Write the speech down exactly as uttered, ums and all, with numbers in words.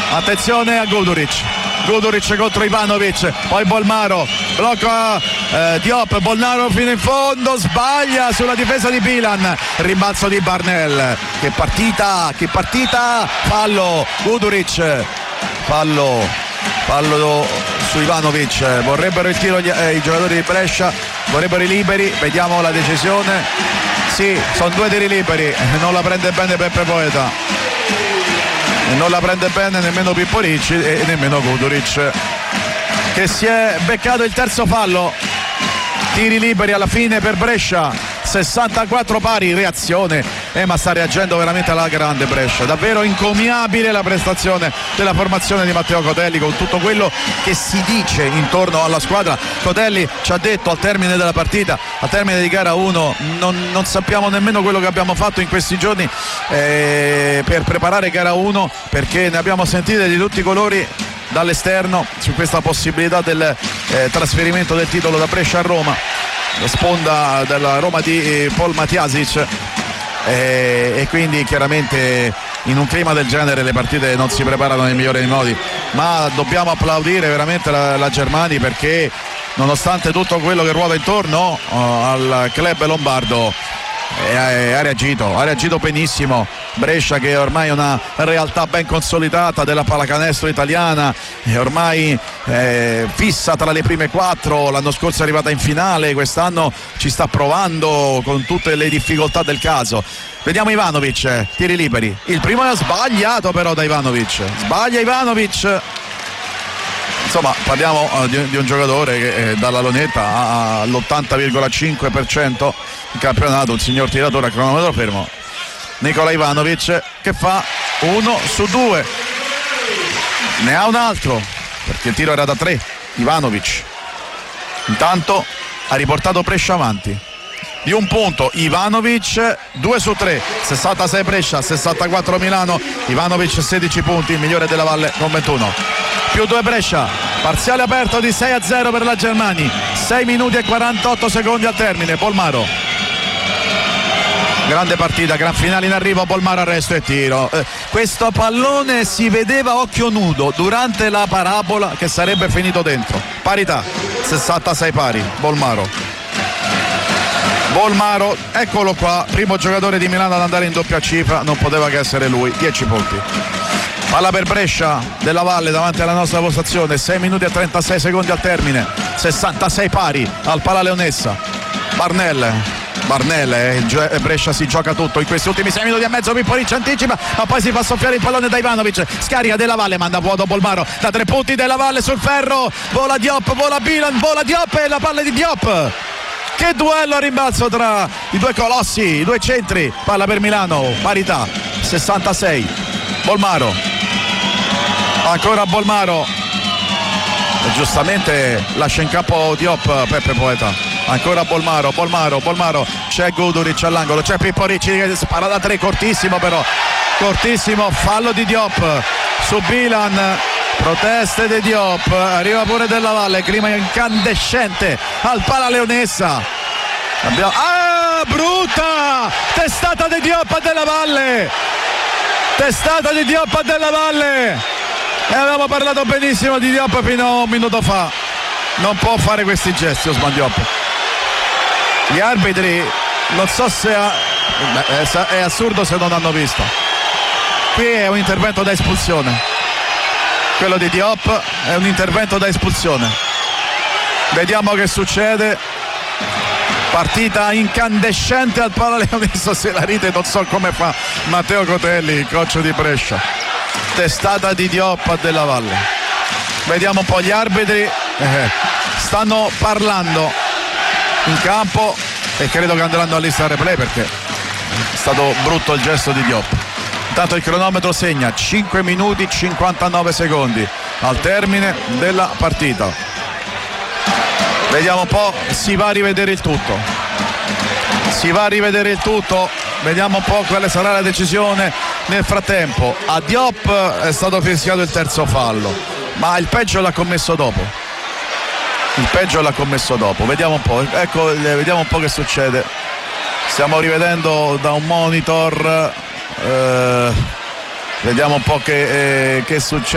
attenzione a Guduric, Guduric contro Ivanovic, poi Bolmaro blocca eh, Diop, Bolmaro fino in fondo, sbaglia sulla difesa di Bilan, rimbalzo di Barnell, che partita, che partita, fallo Guduric, fallo fallo su Ivanovic, vorrebbero il tiro gli, eh, i giocatori di Brescia, vorrebbero i liberi, vediamo la decisione, sì, sono due tiri liberi, non la prende bene Peppe Poeta, non la prende bene nemmeno Pippo Ricci e nemmeno Guduric, che si è beccato il terzo fallo. Tiri liberi alla fine per Brescia, sessantaquattro pari, reazione, eh, ma sta reagendo veramente alla grande Brescia, davvero encomiabile la prestazione della formazione di Matteo Cotelli, con tutto quello che si dice intorno alla squadra. Cotelli ci ha detto al termine della partita, al termine di gara uno, non, non sappiamo nemmeno quello che abbiamo fatto in questi giorni eh, per preparare gara uno, perché ne abbiamo sentite di tutti i colori dall'esterno su questa possibilità del eh, trasferimento del titolo da Brescia a Roma, la sponda della Roma di eh, Paul Matjasic, eh, e quindi chiaramente in un clima del genere le partite non si preparano nel migliore dei modi, ma dobbiamo applaudire veramente la, la Germani, perché nonostante tutto quello che ruota intorno uh, al club lombardo ha reagito, ha reagito benissimo. Brescia, che ormai è una realtà ben consolidata della pallacanestro italiana, è ormai eh, fissa tra le prime quattro, l'anno scorso è arrivata in finale, quest'anno ci sta provando con tutte le difficoltà del caso. Vediamo Ivanovic, tiri liberi, il primo è sbagliato però da Ivanovic, sbaglia Ivanovic. Insomma, parliamo uh, di, di un giocatore che eh, dalla lunetta ha l'ottanta virgola cinque per cento in campionato, un signor tiratore a cronometro fermo. Nikola Ivanovic che fa uno su due, ne ha un altro perché il tiro era da tre. Ivanovic intanto ha riportato Brescia avanti di un punto. Ivanovic due su tre, sessantasei Brescia, sessantaquattro Milano. Ivanovic sedici punti, il migliore della Valle con ventuno, più due Brescia, parziale aperto di sei a zero per la Germani, sei minuti e quarantotto secondi al termine. Bolmaro, grande partita, gran finale in arrivo, Bolmaro arresto e tiro. Eh, questo pallone si vedeva a occhio nudo durante la parabola che sarebbe finito dentro. Parità, sessantasei pari, Bolmaro. Bolmaro, eccolo qua, primo giocatore di Milano ad andare in doppia cifra, non poteva che essere lui, dieci punti. Palla per Brescia della Valle davanti alla nostra postazione, sei minuti e trentasei secondi al termine, sessantasei pari al Pala Leonessa. Barnell, Barnell, eh, Brescia si gioca tutto in questi ultimi sei minuti e mezzo. Pippo Ricci anticipa, ma poi si fa soffiare il pallone da Ivanovic, scarica della Valle, manda vuoto Bolmaro, da tre punti della Valle sul ferro, vola Diop, vola Bilan, vola Diop e la palla di Diop. Che duello a rimbalzo tra i due colossi, i due centri. Palla per Milano, parità, sessantasei. Bolmaro, ancora Bolmaro, e giustamente lascia in campo Diop Peppe Poeta. Ancora Bolmaro, Bolmaro, Bolmaro, c'è Guduric all'angolo, c'è Pippo Ricci che spara da tre, cortissimo però, cortissimo, fallo di Diop su Bilan. Proteste di Diop, arriva pure della Valle, clima incandescente al Pala Leonessa. Abbiamo... Ah, brutta! Testata di Diop a della Valle! Testata di Diop a della Valle! E avevamo parlato benissimo di Diop fino a un minuto fa. Non può fare questi gesti Osman Diop. Gli arbitri, non so se ha... è assurdo se non hanno visto. Qui è un intervento da espulsione. Quello di Diop è un intervento da espulsione. Vediamo che succede. Partita incandescente al Pala Leonessa, se la ride non so come fa Matteo Cotelli, il coach di Brescia. Testata di Diop a della Valle. Vediamo un po' gli arbitri, eh, stanno parlando in campo e credo che andranno a lista replay perché è stato brutto il gesto di Diop. Intanto il cronometro segna cinque minuti e cinquantanove secondi al termine della partita. Vediamo un po', si va a rivedere il tutto. Si va a rivedere il tutto, vediamo un po' quale sarà la decisione nel frattempo. A Diop è stato fischiato il terzo fallo, ma il peggio l'ha commesso dopo. Il peggio l'ha commesso dopo. Vediamo un po', ecco, vediamo un po' che succede. Stiamo rivedendo da un monitor. Uh, vediamo un po' che, eh, che succede.